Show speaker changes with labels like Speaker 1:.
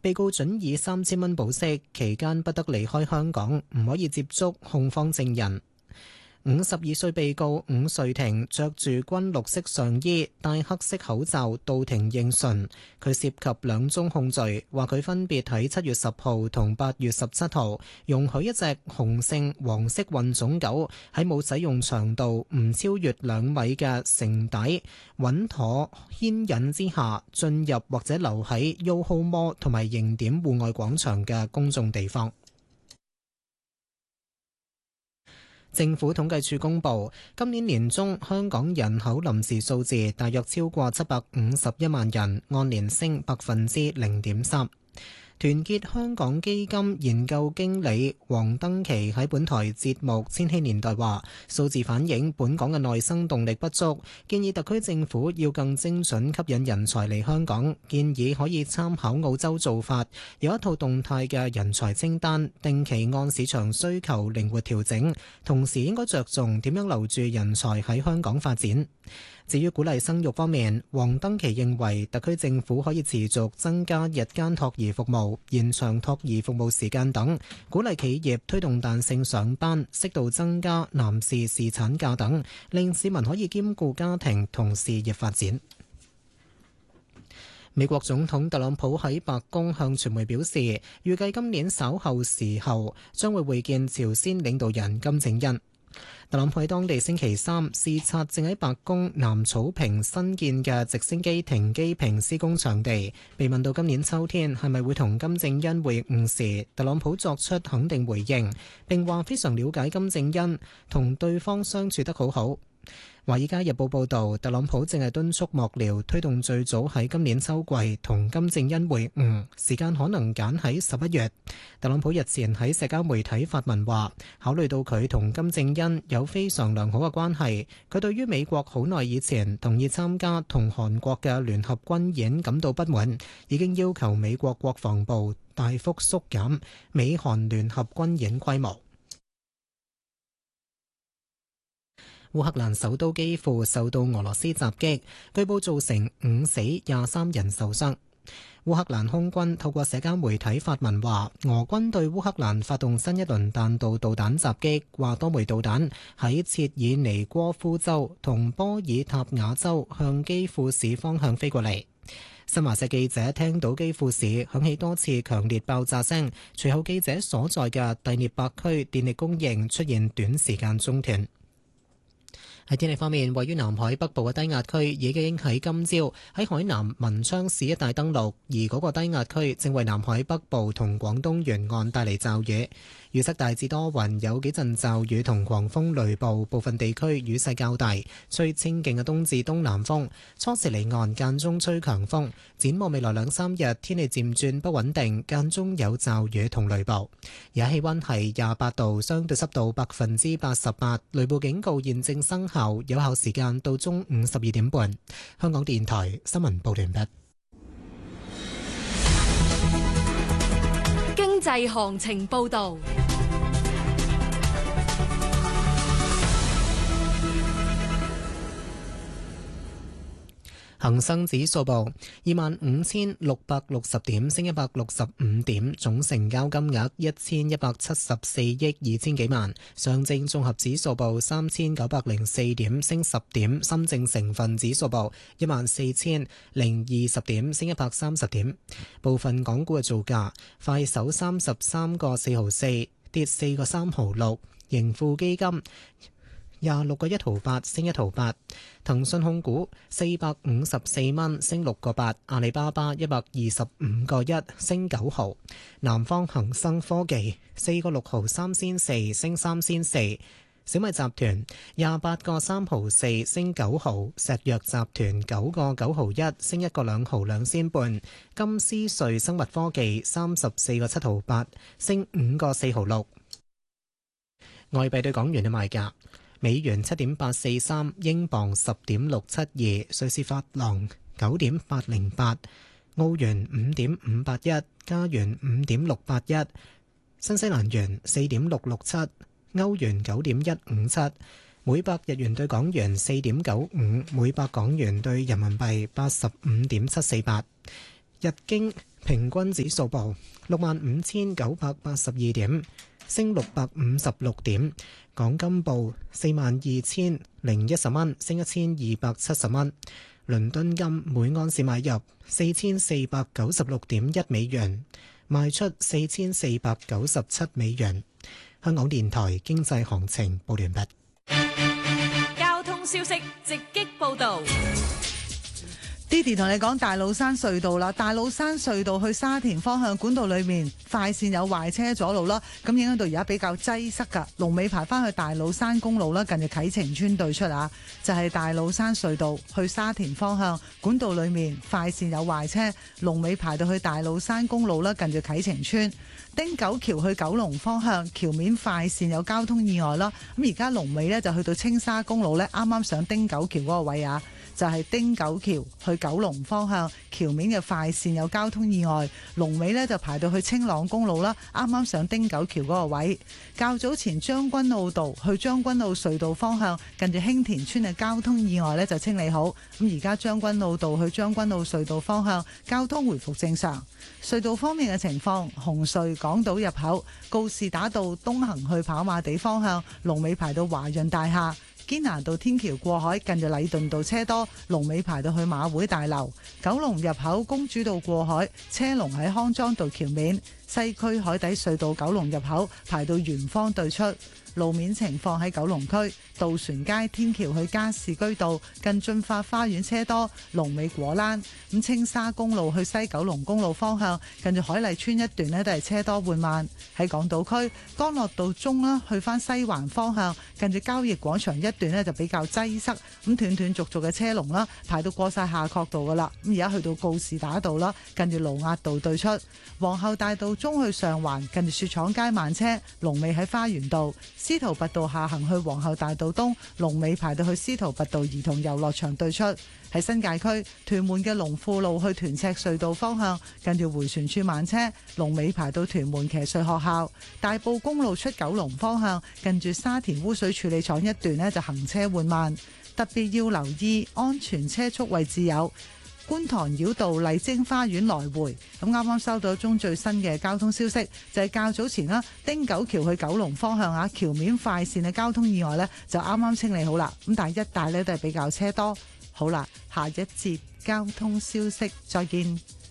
Speaker 1: 被告准以3000蚊保釋，期間不得離開香港，唔可以接觸控方證人。52歲被告伍瑞庭着住軍綠色上衣，戴黑色口罩到庭應訊。佢涉及2宗控罪，話佢分別喺7月10號同8月17號容許一隻雄性黃色混種狗喺冇使用長度唔超越2米嘅繩帶穩妥牽引之下進入或者留喺 YOHO Mall 同埋形點戶外廣場嘅公眾地方。政府統計處公布，今年年中香港人口臨時數字大約超過751萬人，按年升0.3%。團結香港基金研究經理黃登琪喺本台節目《千禧年代》話，數字反映本港嘅內生動力不足，建議特區政府要更精準吸引人才嚟香港，建議可以參考澳洲做法，有一套動態嘅人才清單，定期按市場需求靈活調整，同時應該着重點樣留住人才喺香港發展。至於鼓勵生育方面，黃登琪認為特區政府可以持續增加日間托兒服務、延長托兒服務時間等，鼓勵企業推動彈性上班，適度增加男士侍產假等，令市民可以兼顧家庭同事業發展。美國總統特朗普喺白宮向傳媒表示，預計今年稍後時候將會會見朝鮮領導人金正恩。特朗普喺當地星期三視察正喺白宮南草坪新建嘅直升機停機坪施工場地，被問到今年秋天係咪會同金正恩會晤時，特朗普作出肯定回應，並話非常了解金正恩，同對方相處得好好。《華爾街日報》報導，特朗普正係敦促幕僚推動最早喺今年秋季同金正恩會晤，時間可能揀喺11月。特朗普日前喺社交媒體發文話，考慮到佢同金正恩有非常良好嘅關係，佢對於美國好耐以前同意參加同韓國嘅聯合軍演感到不滿，已經要求美國國防部大幅縮減美韓聯合軍演規模。烏克蘭首都基輔受到俄羅斯襲擊，據報造成5死23人受傷。烏克蘭空軍透過社交媒體發文話，俄軍對烏克蘭發動新一輪彈道導彈襲擊，話多枚導彈喺切爾尼戈夫州同波爾塔瓦州向基輔市方向飛過嚟。新華社記者聽到基輔市響起多次強烈爆炸聲，隨後記者所在嘅第聶伯區電力供應出現短時間中斷。喺天氣方面，位於南海北部嘅低壓區已經喺今朝喺海南文昌市一帶登陸，而嗰個低壓區正為南海北部同廣東沿岸帶嚟驟雨。預測大致多雲，有幾陣驟雨同狂風雷暴，部分地區雨勢較大，吹清勁嘅東至東南風，初時離岸間中吹強風。展望未來2-3日，天氣漸轉不穩定，間中有驟雨同雷暴。而家氣溫係28度，相對濕度88%，雷暴警告現正生效，有效時間到中午12點半。香港電台新聞報完畢。
Speaker 2: 經濟行情報道。
Speaker 1: 恒生指數報25,660點，升165點，總成交金額1174億2千幾萬。上證綜合指數報3904點，升10點。深證成分指數報14,020點，升130點。部分港股嘅造價：快手33個4毫4，跌4個3毫6；盈富基金26個1毫8，升1毫8；騰訊控股454蚊，升6個8；阿里巴巴125個1，升9毫；南方恒生科技4個6毫3仙4，升3仙4；小米集團28個3毫4，升9毫；石藥集團9個9毫1，升1個2毫2仙半；金斯瑞生物科技34個7毫8，升5個4毫6。外幣對港元嘅賣價：美元7.843，英鎊10.672，瑞士法郎9.808，澳元5.581，加元5.681，新西蘭元4.667，歐元9.157，每百日元對港元4.95，每百港元對人民幣85.748。日經平均指數報65,982點，升656點。港金報42,010蚊，升1270蚊。倫敦金每安士買入4496.1美元，賣出4497美元。香港電台經濟行情報完畢。
Speaker 2: 交通消息直擊報導。
Speaker 3: Didi 同你講大老山隧道啦，大老山隧道去沙田方向管道裏面快線有壞車阻路啦，咁影響到而家比較擠塞噶，龍尾排翻去大老山公路啦，近住啟晴邨對出啊，就係大老山隧道去沙田方向管道裏面快線有壞車，龍尾排到去大老山公路啦，近住啟晴邨。汀九橋去九龍方向橋面快線有交通意外啦，咁而家龍尾呢就去到青沙公路呢，啱啱上汀九橋嗰個位啊，就係汀九橋去九龍方向橋面嘅快線有交通意外，龍尾呢就排到去青朗公路啦，啱啱上汀九橋嗰個位。較早前將軍澳道去將軍澳隧道方向近住興田村嘅交通意外呢就清理好，咁而家將軍澳道去將軍澳隧道方向交通回復正常。隧道方面嘅情況，紅隧港島入口告士打道東行去跑馬地方向龍尾排到華潤大廈，堅拿道天橋過海近住禮頓道車多，龍尾排到去馬會大樓。九龍入口公主道過海車龍喺康莊道橋面，西區海底隧道九龍入口排到圓方對出。路面情況喺九龍區渡船街天橋去加士居道近駿發花園車多，龍尾果欄。咁青沙公路去西九龍公路方向近住海麗村一段呢都係車多緩慢。喺港島區干諾道中啦，去翻西環方向近住交易廣場一段呢就比較擠塞，咁斷斷續續嘅車龍啦，排到過晒夏慤道噶啦。咁而家去到告士打道啦，近住盧押道對出。皇后大道中去上環近住雪廠街慢車，龍尾喺花園道。司徒拔道下行去皇后大道東，龍尾排到去司徒拔道兒童遊樂場對出。喺新界區屯門嘅龍富路去屯赤隧道方向，近住迴旋處慢車，龍尾排到屯門騎術學校。大埔公路出九龍方向，近住沙田污水處理廠一段呢就行車緩慢，特別要留意安全車速位置有觀塘繞道麗晶花園來回。咁啱啱收到一宗最新嘅交通消息，就係較早前啦，汀九橋去九龍方向啊，橋面快線嘅交通意外呢就啱啱清理好啦。咁但係一帶呢都係比較車多。好啦，下一節交通消息再見。